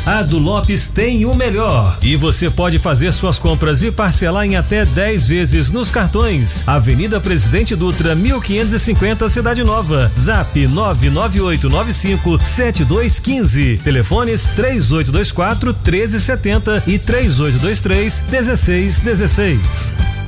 A do Lopes tem o melhor. E você pode fazer suas compras e parcelar em até 10 vezes nos cartões. Avenida Presidente Dutra, 1550, Cidade Nova. Zap 998957215. Telefones 3824-1370 e 3823-1616.